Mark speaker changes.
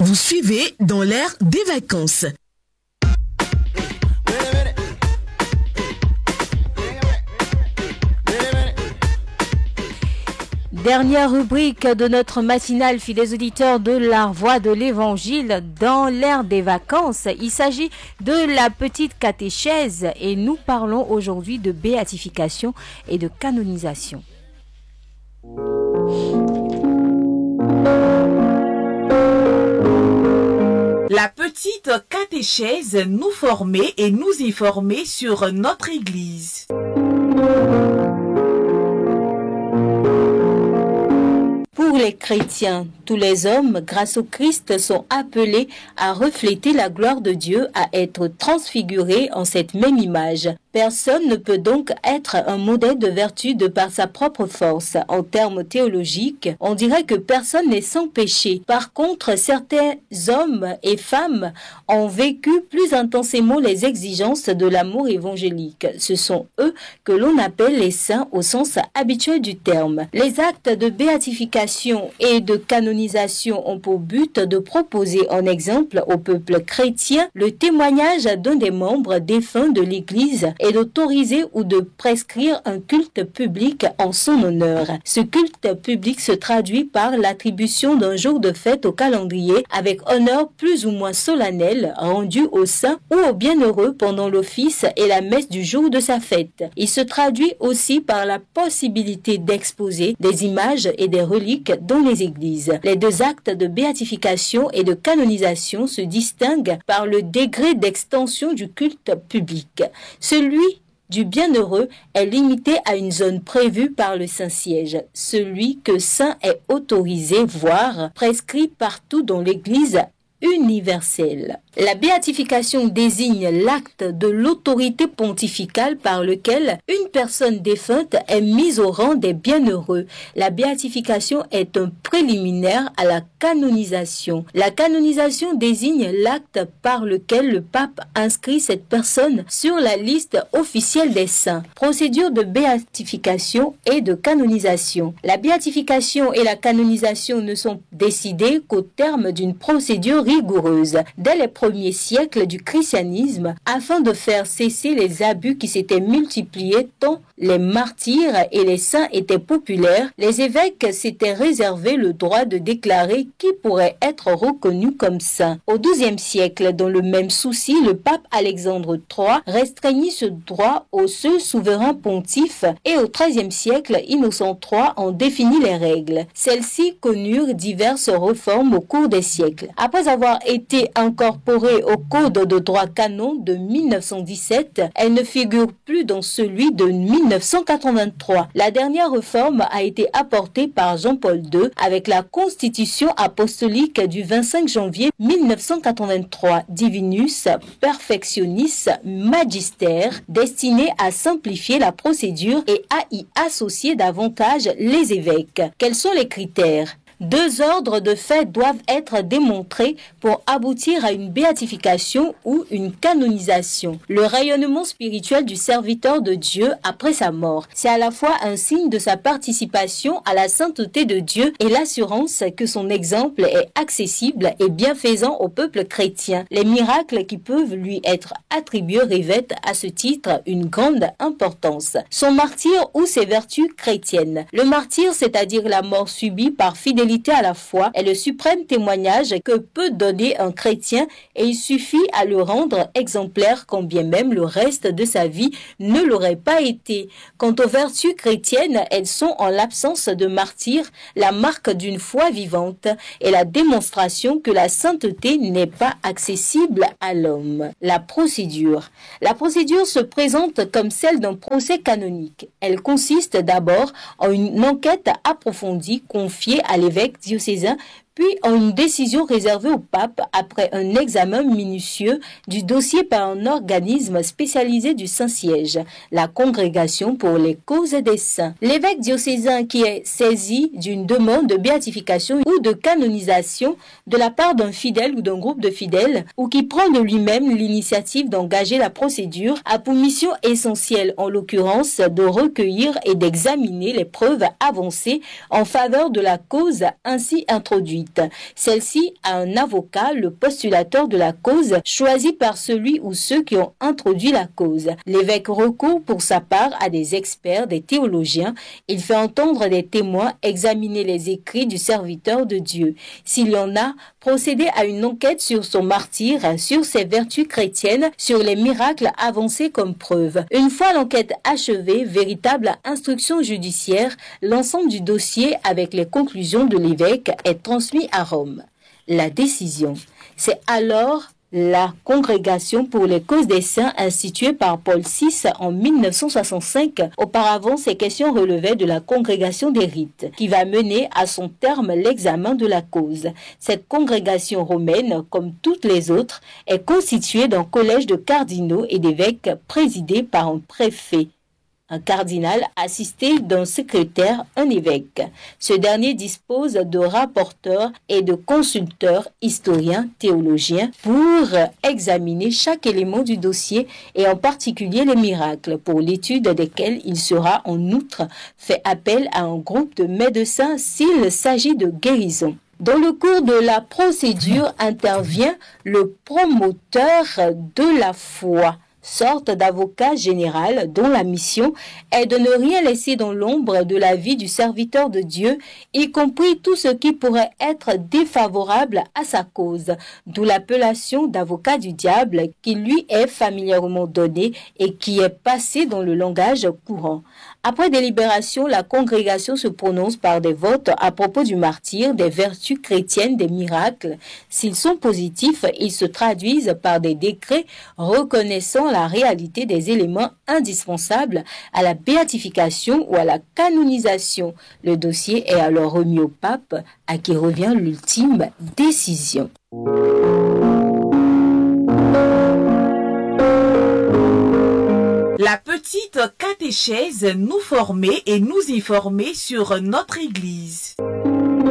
Speaker 1: Vous suivez dans l'air des vacances.
Speaker 2: Dernière rubrique de notre matinale, fidèles auditeurs de la Voix de l'Évangile, dans l'air des vacances. Il s'agit de la petite catéchèse et nous parlons aujourd'hui de béatification et de canonisation.
Speaker 1: La petite catéchèse nous formait et nous y formait sur notre Église.
Speaker 2: Pour les chrétiens, tous les hommes, grâce au Christ, sont appelés à refléter la gloire de Dieu, à être transfigurés en cette même image. Personne ne peut donc être un modèle de vertu de par sa propre force. En termes théologiques, on dirait que personne n'est sans péché. Par contre, certains hommes et femmes ont vécu plus intensément les exigences de l'amour évangélique. Ce sont eux que l'on appelle les saints au sens habituel du terme. Les actes de béatification et de canonisation ont pour but de proposer en exemple au peuple chrétien le témoignage d'un des membres défunts de l'Église et d'autoriser ou de prescrire un culte public en son honneur. Ce culte public se traduit par l'attribution d'un jour de fête au calendrier avec honneur plus ou moins solennel rendu au saint ou au bienheureux pendant l'office et la messe du jour de sa fête. Il se traduit aussi par la possibilité d'exposer des images et des reliques dans les églises. Les deux actes de béatification et de canonisation se distinguent par le degré d'extension du culte public. Celui du bienheureux est limité à une zone prévue par le Saint-Siège. Celui que saint est autorisé, voire prescrit partout dans l'Église universelle. La béatification désigne l'acte de l'autorité pontificale par lequel une personne défunte est mise au rang des bienheureux. La béatification est un préliminaire à la canonisation. La canonisation désigne l'acte par lequel le pape inscrit cette personne sur la liste officielle des saints. Procédure de béatification et de canonisation. La béatification et la canonisation ne sont décidées qu'au terme d'une procédure rigoureuse. Dès les premiers siècles du christianisme, afin de faire cesser les abus qui s'étaient multipliés tant les martyrs et les saints étaient populaires, les évêques s'étaient réservé le droit de déclarer qui pourrait être reconnu comme saint. Au XIIe siècle, dans le même souci, le pape Alexandre III restreignit ce droit au seul souverain pontife et au XIIIe siècle, Innocent III en définit les règles. Celles-ci connurent diverses réformes au cours des siècles. Après avoir été incorporée au Code de droit canon de 1917, elle ne figure plus dans celui de 1983. La dernière réforme a été apportée par Jean-Paul II avec la Constitution apostolique du 25 janvier 1983, Divinus Perfectionis Magister, destinée à simplifier la procédure et à y associer davantage les évêques. Quels sont les critères ? 2 ordres de fait doivent être démontrés pour aboutir à une béatification ou une canonisation. Le rayonnement spirituel du serviteur de Dieu après sa mort, c'est à la fois un signe de sa participation à la sainteté de Dieu et l'assurance que son exemple est accessible et bienfaisant au peuple chrétien. Les miracles qui peuvent lui être attribués revêtent à ce titre une grande importance. Son martyre ou ses vertus chrétiennes. Le martyre, c'est-à-dire la mort subie par fidélité à la foi, est le suprême témoignage que peut donner un chrétien et il suffit à le rendre exemplaire quand bien même le reste de sa vie ne l'aurait pas été. Quant aux vertus chrétiennes, elles sont en l'absence de martyr la marque d'une foi vivante et la démonstration que la sainteté n'est pas accessible à l'homme. La procédure. La procédure se présente comme celle d'un procès canonique. Elle consiste d'abord en une enquête approfondie confiée à l'évêque diocésain, puis en une décision réservée au pape après un examen minutieux du dossier par un organisme spécialisé du Saint-Siège, la Congrégation pour les causes des saints. L'évêque diocésain qui est saisi d'une demande de béatification ou de canonisation de la part d'un fidèle ou d'un groupe de fidèles, ou qui prend de lui-même l'initiative d'engager la procédure, a pour mission essentielle, en l'occurrence, de recueillir et d'examiner les preuves avancées en faveur de la cause ainsi introduite. rite. Celle-ci a un avocat, le postulateur de la cause, choisi par celui ou ceux qui ont introduit la cause. L'évêque recourt pour sa part à des experts, des théologiens. Il fait entendre des témoins, examiner les écrits du serviteur de Dieu. S'il y en a, procéder à une enquête sur son martyre, sur ses vertus chrétiennes, sur les miracles avancés comme preuve. Une fois l'enquête achevée, véritable instruction judiciaire, l'ensemble du dossier avec les conclusions de l'évêque est transmis à Rome. La décision, c'est alors la Congrégation pour les causes des saints instituée par Paul VI en 1965. Auparavant, ces questions relevaient de la Congrégation des rites, qui va mener à son terme l'examen de la cause. Cette congrégation romaine, comme toutes les autres, est constituée d'un collège de cardinaux et d'évêques présidé par un préfet. Un cardinal assisté d'un secrétaire, un évêque. Ce dernier dispose de rapporteurs et de consulteurs, historiens, théologiens, pour examiner chaque élément du dossier et en particulier les miracles, pour l'étude desquels il sera en outre fait appel à un groupe de médecins s'il s'agit de guérison. Dans le cours de la procédure intervient le promoteur de la foi, sorte d'avocat général dont la mission est de ne rien laisser dans l'ombre de la vie du serviteur de Dieu, y compris tout ce qui pourrait être défavorable à sa cause, d'où l'appellation d'avocat du diable qui lui est familièrement donnée et qui est passée dans le langage courant. Après délibération, la congrégation se prononce par des votes à propos du martyre, des vertus chrétiennes, des miracles. S'ils sont positifs, ils se traduisent par des décrets reconnaissant la réalité des éléments indispensables à la béatification ou à la canonisation. Le dossier est alors remis au pape, à qui revient l'ultime décision.
Speaker 1: La petite catéchèse nous former et nous y former sur notre Église.